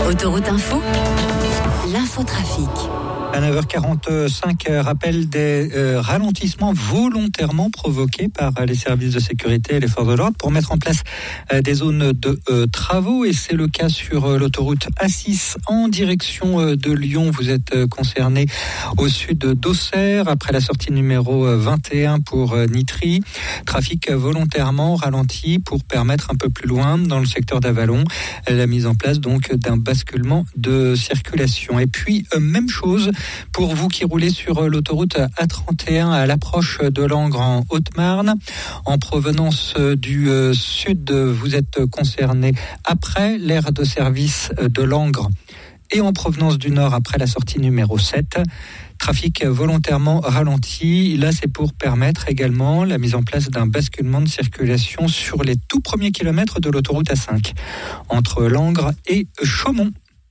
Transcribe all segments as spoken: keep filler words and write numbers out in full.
Autoroute Info, l'infotrafic. À neuf heures quarante-cinq, rappel des euh, ralentissements volontairement provoqués par euh, les services de sécurité et les forces de l'ordre pour mettre en place euh, des zones de euh, travaux. Et c'est le cas sur euh, l'autoroute A six en direction euh, de Lyon. Vous êtes euh, concerné au sud d'Auxerre après la sortie numéro euh, vingt et un pour euh, Nitry. Trafic euh, volontairement ralenti pour permettre un peu plus loin dans le secteur d'Avallon euh, la mise en place donc d'un basculement de circulation. Et puis euh, même chose pour vous qui roulez sur l'autoroute A trente et un à l'approche de Langres en Haute-Marne. En provenance du sud, vous êtes concerné après l'aire de service de Langres et en provenance du nord après la sortie numéro sept. Trafic volontairement ralenti. Là, c'est pour permettre également la mise en place d'un basculement de circulation sur les tout premiers kilomètres de l'autoroute A cinq entre Langres et Chaumont.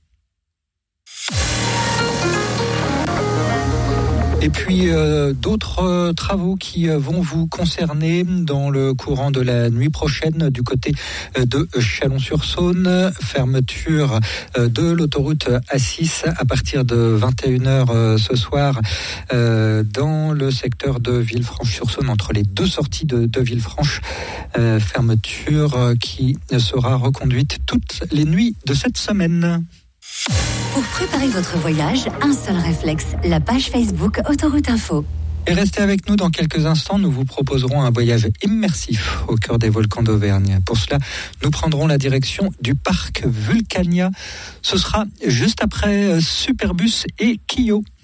Et puis euh, d'autres euh, travaux qui euh, vont vous concerner dans le courant de la nuit prochaine du côté euh, de Chalon-sur-Saône. Fermeture euh, de l'autoroute A six à partir de vingt et une heures euh, ce soir euh, dans le secteur de Villefranche-sur-Saône entre les deux sorties de, de Villefranche. Euh, fermeture euh, qui sera reconduite toutes les nuits de cette semaine. Pour préparer votre voyage, un seul réflexe, la page Facebook Autoroute Info. Et restez avec nous dans quelques instants, nous vous proposerons un voyage immersif au cœur des volcans d'Auvergne. Pour cela, nous prendrons la direction du parc Vulcania. Ce sera juste après Superbus et Kyo.